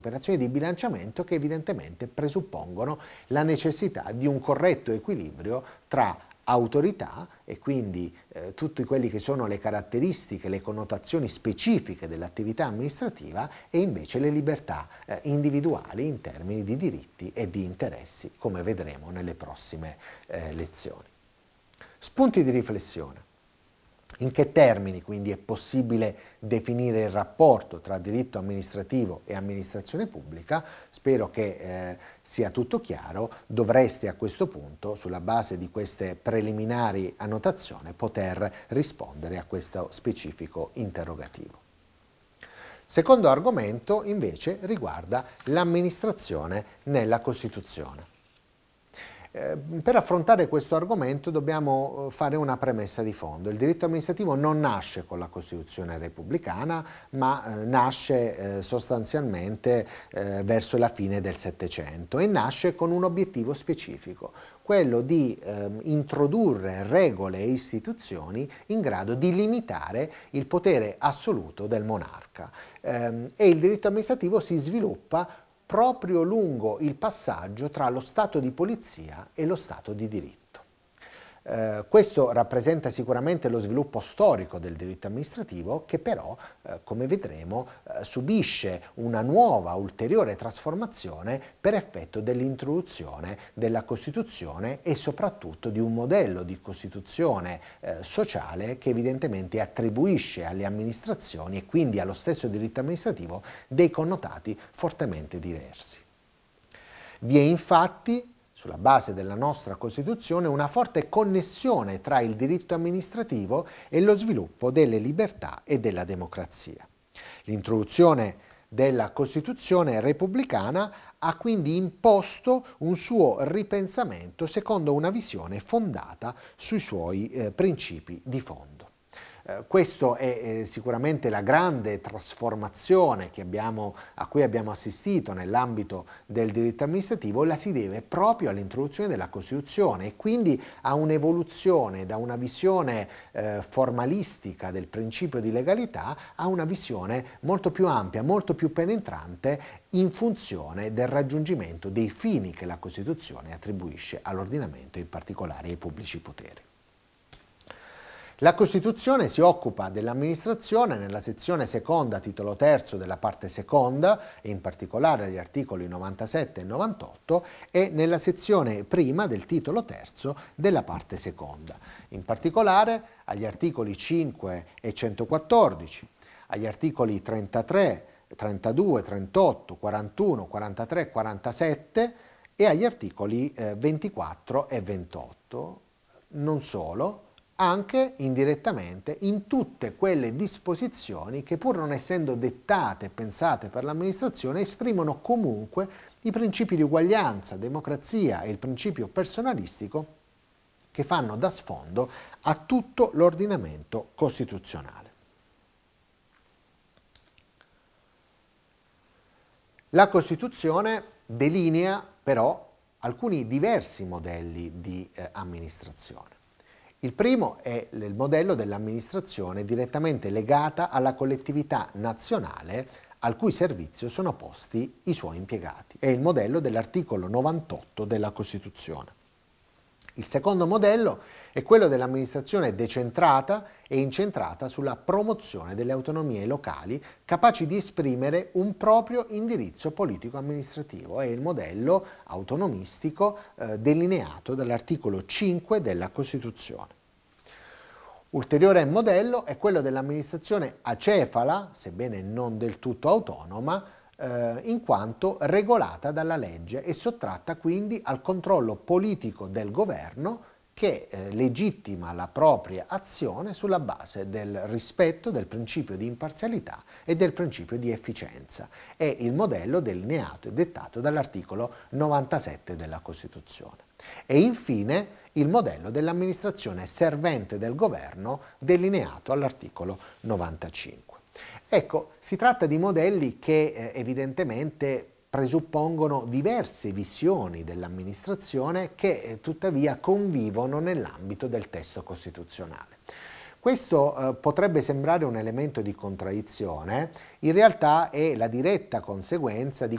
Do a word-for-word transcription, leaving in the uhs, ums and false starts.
operazioni di bilanciamento che evidentemente presuppongono la necessità di un corretto equilibrio tra autorità e quindi eh, tutte quelle che sono le caratteristiche, le connotazioni specifiche dell'attività amministrativa e invece le libertà eh, individuali in termini di diritti e di interessi, come vedremo nelle prossime eh, lezioni. Spunti di riflessione. In che termini quindi è possibile definire il rapporto tra diritto amministrativo e amministrazione pubblica? Spero che eh, sia tutto chiaro. Dovreste a questo punto, sulla base di queste preliminari annotazioni, poter rispondere a questo specifico interrogativo. Secondo argomento invece riguarda l'amministrazione nella Costituzione. Eh, per affrontare questo argomento dobbiamo fare una premessa di fondo. Il diritto amministrativo non nasce con la Costituzione repubblicana, ma eh, nasce eh, sostanzialmente eh, verso la fine del Settecento e nasce con un obiettivo specifico, quello di eh, introdurre regole e istituzioni in grado di limitare il potere assoluto del monarca. Eh, e il diritto amministrativo si sviluppa proprio lungo il passaggio tra lo Stato di polizia e lo Stato di diritto. Eh, questo rappresenta sicuramente lo sviluppo storico del diritto amministrativo che però, eh, come vedremo, eh, subisce una nuova ulteriore trasformazione per effetto dell'introduzione della Costituzione e soprattutto di un modello di Costituzione eh, sociale che evidentemente attribuisce alle amministrazioni e quindi allo stesso diritto amministrativo dei connotati fortemente diversi. Vi è infatti sulla base della nostra Costituzione, una forte connessione tra il diritto amministrativo e lo sviluppo delle libertà e della democrazia. L'introduzione della Costituzione repubblicana ha quindi imposto un suo ripensamento secondo una visione fondata sui suoi eh, principi di fondo. Eh, questo è eh, sicuramente la grande trasformazione che abbiamo, a cui abbiamo assistito nell'ambito del diritto amministrativo, la si deve proprio all'introduzione della Costituzione e quindi a un'evoluzione da una visione eh, formalistica del principio di legalità a una visione molto più ampia, molto più penetrante in funzione del raggiungimento dei fini che la Costituzione attribuisce all'ordinamento e in particolare ai pubblici poteri. La Costituzione si occupa dell'amministrazione nella sezione seconda, titolo terzo della parte seconda, e in particolare agli articoli novantasette e novantotto, e nella sezione prima del titolo terzo della parte seconda, in particolare agli articoli cinque e centoquattordici, agli articoli trentatré, trentadue, trentotto, quarantuno, quarantatré, quarantasette e agli articoli eh, ventiquattro e ventotto, non solo, anche indirettamente in tutte quelle disposizioni che pur non essendo dettate e pensate per l'amministrazione esprimono comunque i principi di uguaglianza, democrazia e il principio personalistico che fanno da sfondo a tutto l'ordinamento costituzionale. La Costituzione delinea però alcuni diversi modelli di eh, amministrazione. Il primo è il modello dell'amministrazione direttamente legata alla collettività nazionale al cui servizio sono posti i suoi impiegati. È il modello dell'articolo novantotto della Costituzione. Il secondo modello è quello dell'amministrazione decentrata e incentrata sulla promozione delle autonomie locali capaci di esprimere un proprio indirizzo politico-amministrativo. È il modello autonomistico eh, delineato dall'articolo cinque della Costituzione. Ulteriore modello è quello dell'amministrazione acefala, sebbene non del tutto autonoma, eh, in quanto regolata dalla legge e sottratta quindi al controllo politico del governo che eh, legittima la propria azione sulla base del rispetto del principio di imparzialità e del principio di efficienza. È il modello delineato e dettato dall'articolo novantasette della Costituzione. E infine il modello dell'amministrazione servente del governo delineato all'articolo novantacinque. Ecco, si tratta di modelli che eh, evidentemente presuppongono diverse visioni dell'amministrazione che eh, tuttavia convivono nell'ambito del testo costituzionale. Questo eh, potrebbe sembrare un elemento di contraddizione, in realtà è la diretta conseguenza di